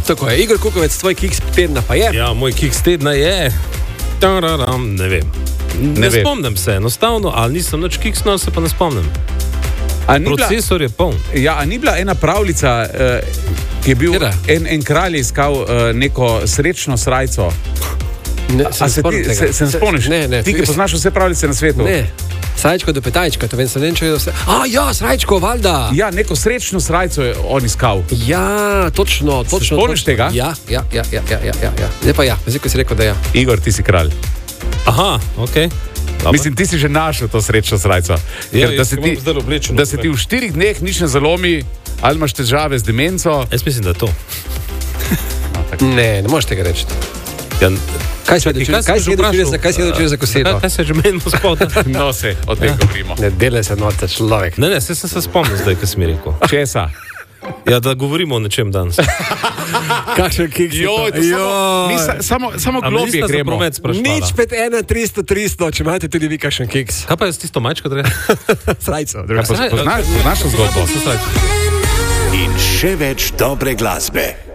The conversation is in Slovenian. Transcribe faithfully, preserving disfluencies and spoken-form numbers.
Tako je, Igor Kukovec, tvoj kiks tedna pa je. Ja, moj kiks tedna je... Tararam, ne vem. Ne, ne spomnim se, enostavno, ali nisem nič kiksnil, se pa ne spomnim. Procesor bila, je poln. Ja, a ni bila ena pravljica, uh, ki je bil en, en kralj iskal uh, neko srečno srajco. Ne, se, se, ti, se, se ne spomniš? Ne, ne. Ti, ki poznaš vse pravljice na svetu. Ne. Srajčko do petajčka, to vem, sem ne čujo vse. A, ja, srajčko, valjda. Ja, neko srečno srajco je on iskal. Ja, točno, točno. Spomniš tega? Ja, ja, ja, ja, ja, ja, ja. Zdaj pa ja, zdaj, ko si rekel, da ja. Igor, ti si kralj. Aha, okej. Okay. Mislim, ti si že našel to srečno srajco. Ja, Ker, da se ti, da se ti v štirih dneh nič ne zalomi, ali imaš težave z demenco. Jaz mislim, da je to. No, ne, ne moreš tega reči. Ja, kaj si odločil za kosilo? Kaj se že menimo spodaj? No se, o tem ja. govorimo. Ne dele se norca človek. Ne, ne, se sem se spomnil zdaj, kaj si mi rekel. Česa? Ja, da govorimo o nečem danes. Kakšen kiks je to? Joj, samo, samo globje gremo. Nič pet ena tristo tristo, če imate tudi vi kakšen kiks. Kaj pa je s tisto majčko, da je? Srajco. Poznaš to zgodbo? In še več dobre glasbe.